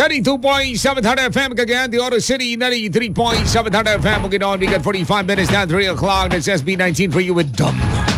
92.7 FM, Cagayan de Oro City, 93.7 FM. Moving on, we got 45 minutes now, 3 o'clock. That's SB19 for you with Dum.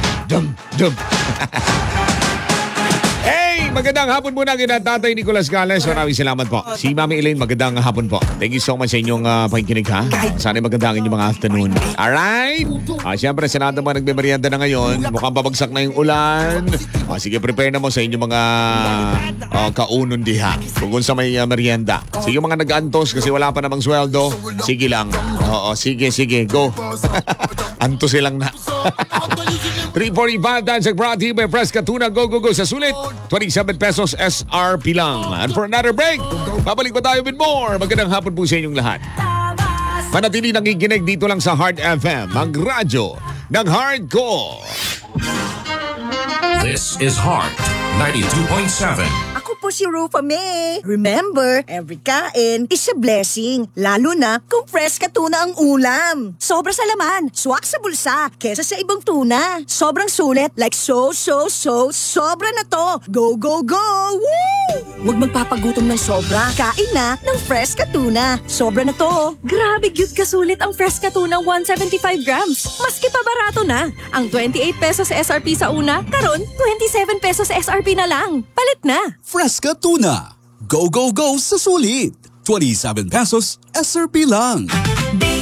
Hey, magandang hapon muna kina Tatay Nicolas Gales. Maraming salamat po. Si Mami Elaine, magandang hapon po. Thank you so much sa inyong pakikinig ha. Sana magandang inyong mga afternoon. Alright? Siyempre, sa lahat naman nagme-merienda na ngayon, mukhang babagsak na yung ulan. Sige, prepare na mo sa inyong mga kaunon diha. Kung sa may merienda. Sige mga nag-antos kasi wala pa namang sweldo. Sige lang. Oo, sige, go. Antos silang na. 345 Dansag brought to you by Fresca Tuna. Go sa sulit. 27 pesos SRP lang. And for another break, babalik pa tayo with more. Magandang hapon po sa inyong lahat. Manatili nangiginig dito lang sa Heart FM, ang radyo ng hardcore. This is Heart 92.7. Ako po si Rufa May. Remember, every kain is a blessing. Lalo na kung fresh ka tuna ang ulam. Sobra sa laman, swak sa bulsa, kesa sa ibang tuna. Sobrang sulit, like so, sobra na to. Go! Woo! Huwag magpapagutom ng sobra. Kain na ng fresh ka tuna. Sobra na to. Grabe cute kasulit ang fresh ka tuna 175 grams. Maski pa barato na. Ang 28 pesos SRP sa una, karon 27 pesos SRP na lang. Palit na. Fresca Tuna. Go sa sulit. 27 pesos SRP lang.